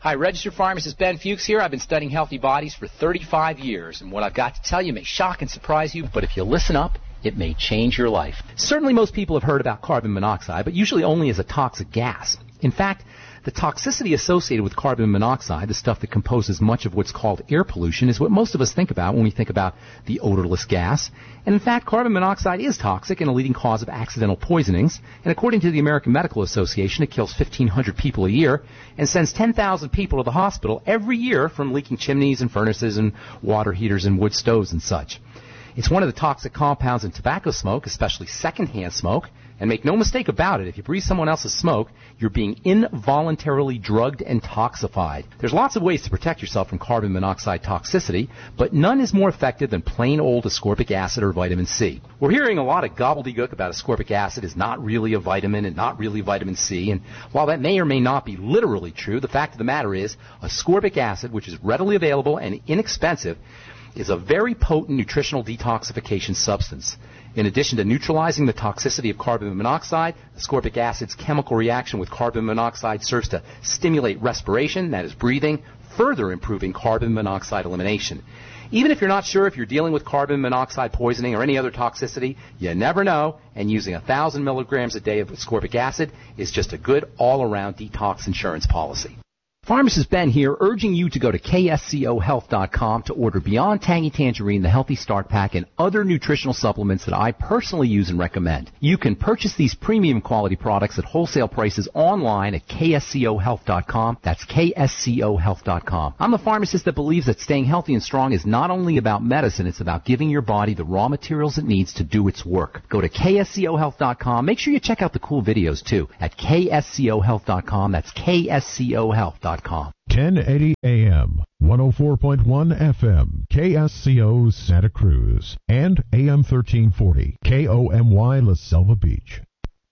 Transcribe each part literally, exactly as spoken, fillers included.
Hi, registered pharmacist Ben Fuchs here. I've been studying healthy bodies for thirty-five years, and what I've got to tell you may shock and surprise you, but if you listen up, it may change your life. Certainly most people have heard about carbon monoxide, but usually only as a toxic gas. In fact, the toxicity associated with carbon monoxide, the stuff that composes much of what's called air pollution, is what most of us think about when we think about the odorless gas. And in fact, carbon monoxide is toxic and a leading cause of accidental poisonings. And according to the American Medical Association, it kills fifteen hundred people a year and sends ten thousand people to the hospital every year from leaking chimneys and furnaces and water heaters and wood stoves and such. It's one of the toxic compounds in tobacco smoke, especially secondhand smoke. And make no mistake about it, if you breathe someone else's smoke, you're being involuntarily drugged and toxified. There's lots of ways to protect yourself from carbon monoxide toxicity, but none is more effective than plain old ascorbic acid or vitamin C. We're hearing a lot of gobbledygook about ascorbic acid is not really a vitamin and not really vitamin C, and while that may or may not be literally true, the fact of the matter is ascorbic acid, which is readily available and inexpensive, is a very potent nutritional detoxification substance. In addition to neutralizing the toxicity of carbon monoxide, ascorbic acid's chemical reaction with carbon monoxide serves to stimulate respiration, that is breathing, further improving carbon monoxide elimination. Even if you're not sure if you're dealing with carbon monoxide poisoning or any other toxicity, you never know, and using one thousand milligrams a day of ascorbic acid is just a good all-around detox insurance policy. Pharmacist Ben here, urging you to go to K S C O health dot com to order Beyond Tangy Tangerine, the Healthy Start Pack, and other nutritional supplements that I personally use and recommend. You can purchase these premium quality products at wholesale prices online at K S C O health dot com. That's K S C O health dot com. I'm a pharmacist that believes that staying healthy and strong is not only about medicine, it's about giving your body the raw materials it needs to do its work. Go to K S C O health dot com. Make sure you check out the cool videos, too, at K S C O health dot com. That's K S C O health dot com. ten eighty A M, one oh four point one F M, K S C O Santa Cruz, and A M thirteen forty, K O M Y La Selva Beach.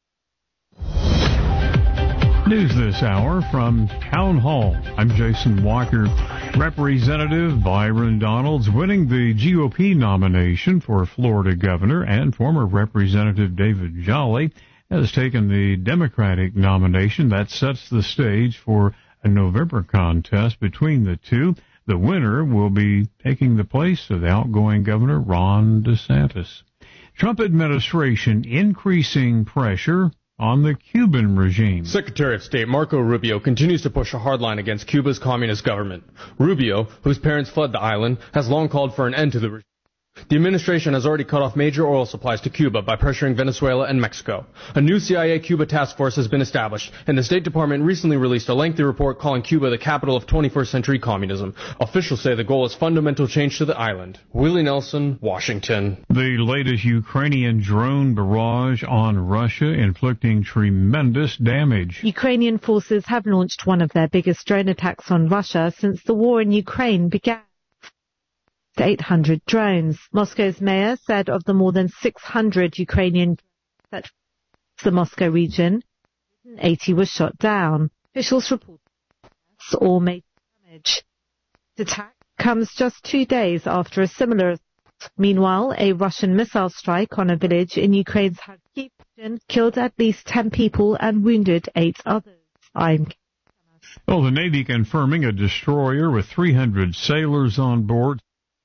News this hour from Town Hall. I'm Jason Walker. Representative Byron Donalds winning the G O P nomination for Florida governor, and former Representative David Jolly has taken the Democratic nomination. That sets the stage for a November contest between the two. The winner will be taking the place of the outgoing Governor Ron DeSantis. Trump administration increasing pressure on the Cuban regime. Secretary of State Marco Rubio continues to push a hard line against Cuba's communist government. Rubio, whose parents fled the island, has long called for an end to the regime. The administration has already cut off major oil supplies to Cuba by pressuring Venezuela and Mexico. A new C I A Cuba task force has been established, and the State Department recently released a lengthy report calling Cuba the capital of twenty-first century communism. Officials say the goal is fundamental change to the island. Willie Nelson, Washington. The latest Ukrainian drone barrage on Russia inflicting tremendous damage. Ukrainian forces have launched one of their biggest drone attacks on Russia since the war in Ukraine began. eight hundred drones. Moscow's mayor said of the more than six hundred Ukrainian drones that the Moscow region, eighty were shot down. Officials report all made damage. The attack comes just two days after a similar assault. Meanwhile, a Russian missile strike on a village in Ukraine's Kharkiv region killed at least ten people and wounded eight others. I'm Well, the Navy confirming a destroyer with three hundred sailors on board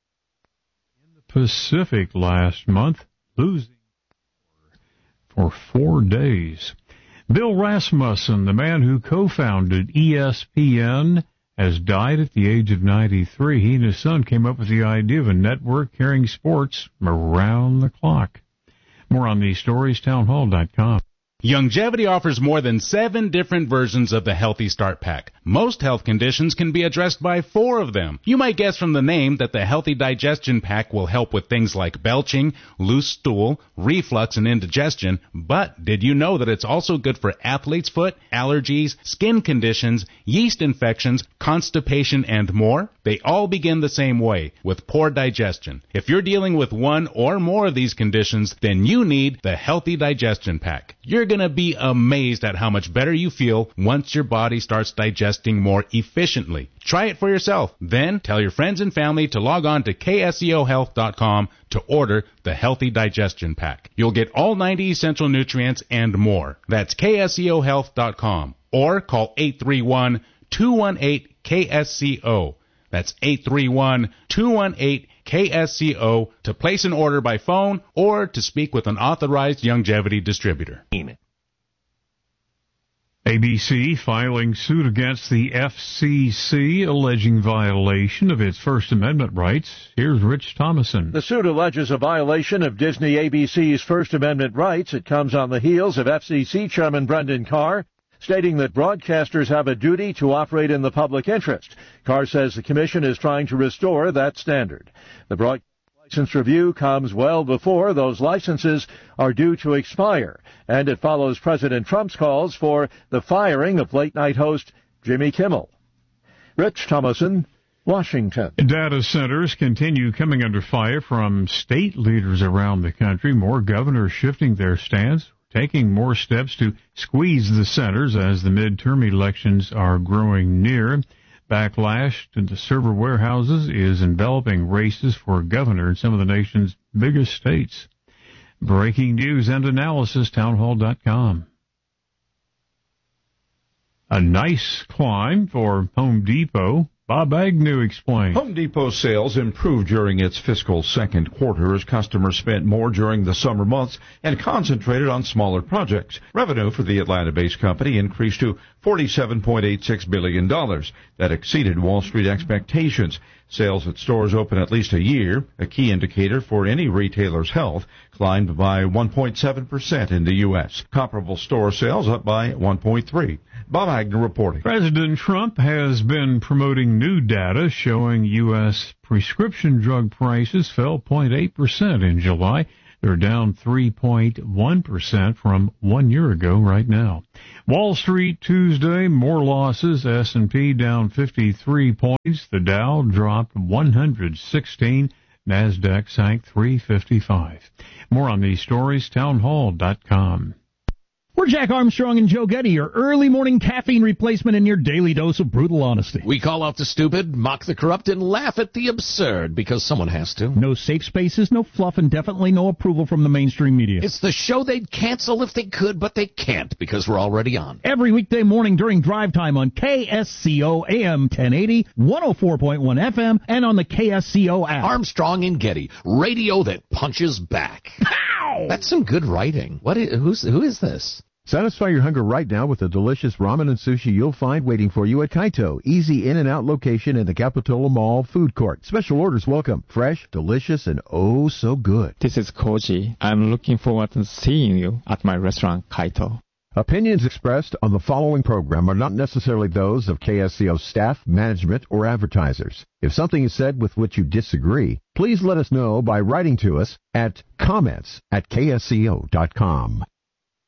Pacific last month, losing for four days. Bill Rasmussen, the man who co-founded E S P N, has died at the age of ninety-three. He and his son came up with the idea of a network carrying sports around the clock. More on these stories, town hall dot com. Youngevity offers more than seven different versions of the Healthy Start Pack. Most health conditions can be addressed by four of them. You might guess from the name that the Healthy Digestion Pack will help with things like belching, loose stool, reflux, and indigestion, but did you know that it's also good for athlete's foot, allergies, skin conditions, yeast infections, constipation, and more? They all begin the same way, with poor digestion. If you're dealing with one or more of these conditions, then you need the Healthy Digestion Pack. You're going to be amazed at how much better you feel once your body starts digesting more efficiently. Try it for yourself. Then tell your friends and family to log on to K S E O health dot com to order the Healthy Digestion Pack. You'll get all ninety essential nutrients and more. That's K S E O health dot com. Or call eight three one, two one eight, K S C O. That's eight three one, two one eight, K S C O to place an order by phone or to speak with an authorized longevity distributor. A B C filing suit against the F C C alleging violation of its First Amendment rights. Here's Rich Thomason. The suit alleges a violation of Disney A B C's First Amendment rights. It comes on the heels of F C C Chairman Brendan Carr stating that broadcasters have a duty to operate in the public interest. Carr says the commission is trying to restore that standard. The broadcast license review comes well before those licenses are due to expire, and it follows President Trump's calls for the firing of late-night host Jimmy Kimmel. Rich Thomason, Washington. Data centers continue coming under fire from state leaders around the country. More governors shifting their stance, taking more steps to squeeze the centers as the midterm elections are growing near. Backlash to the server warehouses is enveloping races for governor in some of the nation's biggest states. Breaking news and analysis, townhall dot com. A nice climb for Home Depot. Bob Agnew explains. Home Depot sales improved during its fiscal second quarter as customers spent more during the summer months and concentrated on smaller projects. Revenue for the Atlanta-based company increased to forty-seven point eight six billion dollars. That exceeded Wall Street expectations. Sales at stores open at least a year, a key indicator for any retailer's health, climbed by one point seven percent in the U S. Comparable store sales up by one point three. Bob Agnew reporting. President Trump has been promoting new data showing U S prescription drug prices fell zero point eight percent in July. They're down three point one percent from one year ago right now. Wall Street Tuesday, more losses. S and P down fifty-three points. The Dow dropped one hundred sixteen. NASDAQ sank three fifty-five. More on these stories, townhall dot com. We're Jack Armstrong and Joe Getty, your early morning caffeine replacement and your daily dose of brutal honesty. We call out the stupid, mock the corrupt, and laugh at the absurd, because someone has to. No safe spaces, no fluff, and definitely no approval from the mainstream media. It's the show they'd cancel if they could, but they can't, because we're already on. Every weekday morning during drive time on K S C O A M ten eighty, one oh four point one F M, and on the K S C O app. Armstrong and Getty, radio that punches back. Pow! That's some good writing. What is, who's, who is this? Satisfy your hunger right now with the delicious ramen and sushi you'll find waiting for you at Kaito. Easy in and out location in the Capitola Mall food court. Special orders welcome. Fresh, delicious, and oh so good. This is Koji. I'm looking forward to seeing you at my restaurant, Kaito. Opinions expressed on the following program are not necessarily those of K S C O staff, management, or advertisers. If something is said with which you disagree, please let us know by writing to us at comments at K S C O dot com.